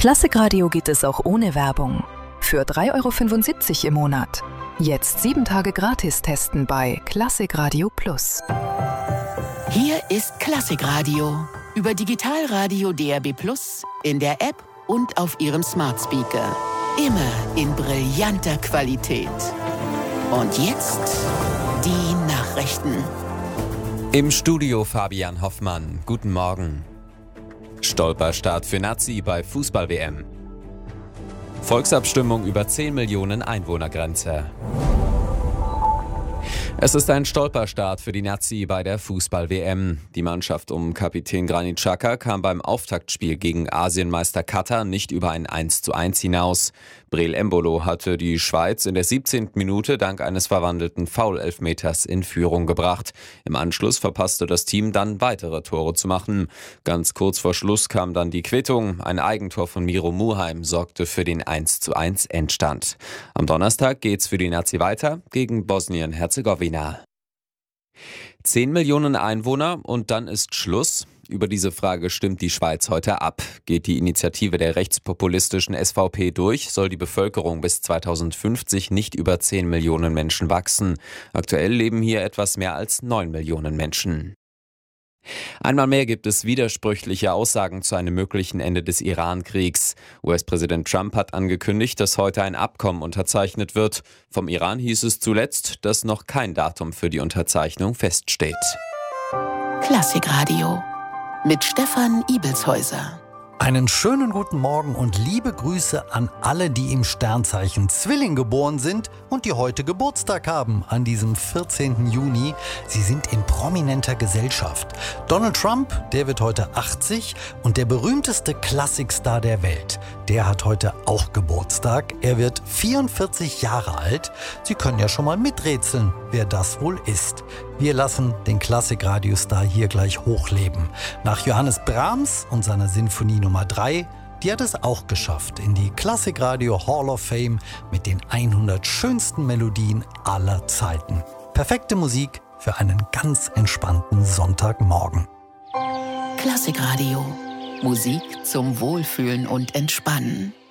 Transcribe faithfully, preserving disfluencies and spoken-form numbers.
Klassikradio geht es auch ohne Werbung. Für drei Euro fünfundsiebzig im Monat. Jetzt sieben Tage gratis testen bei Klassikradio Plus. Hier ist Klassikradio. Über Digitalradio D A B Plus, in der App und auf Ihrem Smart Speaker. Immer in brillanter Qualität. Und jetzt die Nachrichten. Im Studio Fabian Hoffmann. Guten Morgen. Stolperstart für Nazi bei Fußball-W M. Volksabstimmung über zehn Millionen Einwohnergrenze. Es ist ein Stolperstart für die Nazi bei der Fußball-W M. Die Mannschaft um Kapitän Granit Xhaka kam beim Auftaktspiel gegen Asienmeister Katar nicht über ein eins zu eins hinaus. Breel Embolo hatte die Schweiz in der siebzehnten Minute dank eines verwandelten Foul-Elfmeters in Führung gebracht. Im Anschluss verpasste das Team dann weitere Tore zu machen. Ganz kurz vor Schluss kam dann die Quittung. Ein Eigentor von Miro Muheim sorgte für den eins zu eins Endstand. Am Donnerstag geht's für die Nazi weiter gegen Bosnien-Herzegowina. Zehn Millionen Einwohner und dann ist Schluss? Über diese Frage stimmt die Schweiz heute ab. Geht die Initiative der rechtspopulistischen S V P durch, soll die Bevölkerung bis zweitausendfünfzig nicht über zehn Millionen Menschen wachsen. Aktuell leben hier etwas mehr als neun Millionen Menschen. Einmal mehr gibt es widersprüchliche Aussagen zu einem möglichen Ende des Iran-Kriegs. U S-Präsident Trump hat angekündigt, dass heute ein Abkommen unterzeichnet wird. Vom Iran hieß es zuletzt, dass noch kein Datum für die Unterzeichnung feststeht. Klassikradio mit Stefan Ibelshäuser. Einen schönen guten Morgen und liebe Grüße an alle, die im Sternzeichen Zwilling geboren sind und die heute Geburtstag haben, an diesem vierzehnten Juni. Sie sind in prominenter Gesellschaft. Donald Trump, der wird heute achtzig und der berühmteste Klassikstar der Welt, der hat heute auch Geburtstag. Er wird vierundvierzig Jahre alt. Sie können ja schon mal miträtseln, wer das wohl ist. Wir lassen den Klassikradiostar hier gleich hochleben. Nach Johannes Brahms und seiner Sinfonie Nummer drei, die hat es auch geschafft in die Klassikradio Hall of Fame mit den hundert schönsten Melodien aller Zeiten. Perfekte Musik für einen ganz entspannten Sonntagmorgen. Klassikradio. Musik zum Wohlfühlen und Entspannen.